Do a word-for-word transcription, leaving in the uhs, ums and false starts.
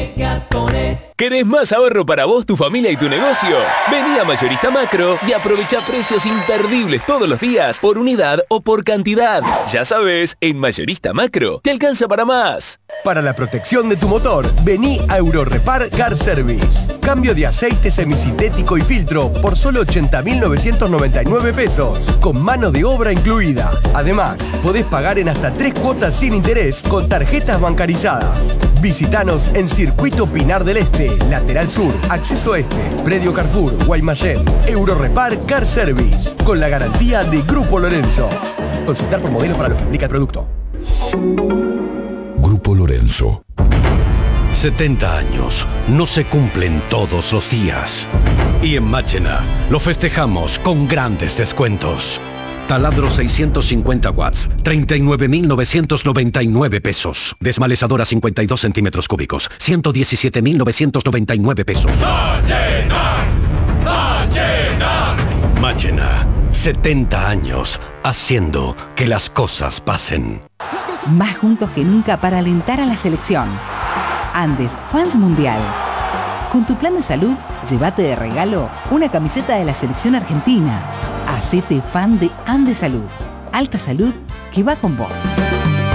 Megatone. ¿Querés más ahorro para vos, tu familia y tu negocio? Vení a Mayorista Macro y aprovecha precios imperdibles todos los días por unidad o por cantidad. Ya sabes, en Mayorista Macro te alcanza para más. Para la protección de tu motor, vení a Eurorepar Car Service. Cambio de aceite semisintético y filtro por solo ochenta mil novecientos noventa y nueve pesos, con mano de obra incluida. Además, podés pagar en hasta tres cuotas sin interés con tarjetas bancarizadas. Visítanos en Circuito Pinar del Este, Lateral Sur, Acceso Este, Predio Carrefour, Guaymallén. Eurorepar Car Service, con la garantía de Grupo Lorenzo. Consultar por modelo para lo que implica el producto. Grupo Lorenzo. setenta años no se cumplen todos los días. Y en Máchena lo festejamos con grandes descuentos. Taladro seiscientos cincuenta watts, treinta y nueve mil novecientos noventa y nueve pesos. Desmalezadora cincuenta y dos centímetros cúbicos, ciento diecisiete mil novecientos noventa y nueve pesos. Máchena, Máchena. Máchena, setenta años haciendo que las cosas pasen. Más juntos que nunca para alentar a la selección. Andes Fans Mundial. Con tu plan de salud, llévate de regalo una camiseta de la selección argentina. Hacete fan de Andes Salud. Alta salud que va con vos.